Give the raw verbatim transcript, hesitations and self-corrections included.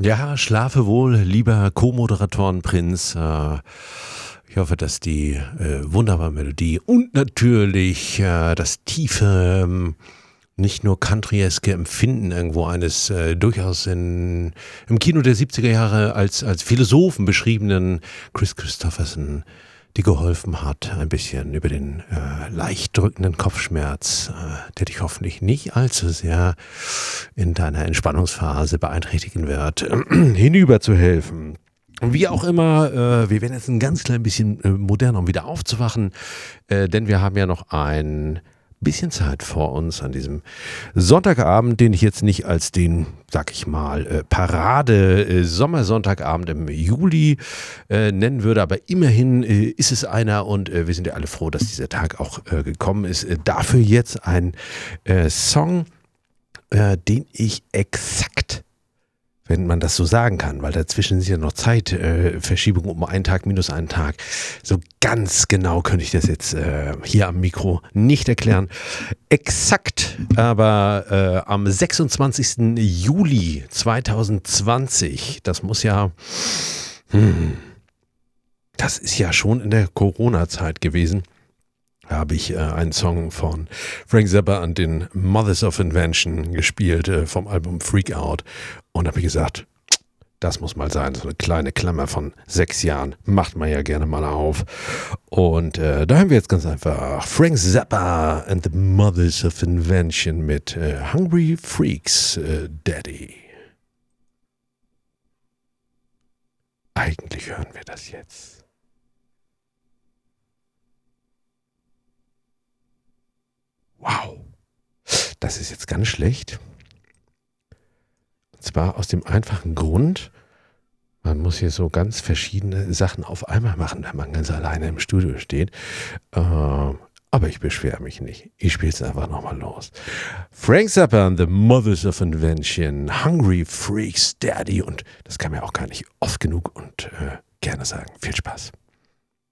Ja, schlafe wohl, lieber Co-Moderatorenprinz. Äh, ich hoffe, dass die äh, wunderbare Melodie und natürlich äh, das tiefe, ähm, nicht nur countryeske Empfinden irgendwo eines äh, durchaus in, im Kino der siebziger Jahre als, als Philosophen beschriebenen Chris Christopherson dir geholfen hat, ein bisschen über den äh, leicht drückenden Kopfschmerz, äh, der dich hoffentlich nicht allzu sehr in deiner Entspannungsphase beeinträchtigen wird, hinüber zu helfen. Wie auch immer, äh, wir werden jetzt ein ganz klein bisschen äh, moderner, um wieder aufzuwachen, äh, denn wir haben ja noch ein bisschen Zeit vor uns an diesem Sonntagabend, den ich jetzt nicht als den, sag ich mal, äh, Parade äh, Sommersonntagabend im Juli äh, nennen würde, aber immerhin äh, ist es einer und äh, wir sind ja alle froh, dass dieser Tag auch äh, gekommen ist. Äh, dafür jetzt ein äh, Song, äh, den ich exakt, wenn man das so sagen kann, weil dazwischen ist ja noch Zeitverschiebung äh, um einen Tag minus einen Tag. So ganz genau könnte ich das jetzt äh, hier am Mikro nicht erklären. Exakt, aber äh, am sechsundzwanzigsten Juli zweitausendzwanzig, das muss ja, hm, das ist ja schon in der Corona-Zeit gewesen, habe ich äh, einen Song von Frank Zappa und den Mothers of Invention gespielt, äh, vom Album Freak Out. Und habe ich gesagt, das muss mal sein, so eine kleine Klammer von sechs Jahren, macht man ja gerne mal auf. Und äh, da haben wir jetzt ganz einfach Frank Zappa and the Mothers of Invention mit äh, Hungry Freaks äh, Daddy. Eigentlich hören wir das jetzt. Wow, das ist jetzt ganz schlecht. Und zwar aus dem einfachen Grund, man muss hier so ganz verschiedene Sachen auf einmal machen, wenn man ganz alleine im Studio steht. Äh, aber ich beschwere mich nicht. Ich spiele es einfach nochmal los. Frank Zappa and the Mothers of Invention, Hungry Freaks Daddy. Und das kann man ja auch gar nicht oft genug und äh, gerne sagen. Viel Spaß.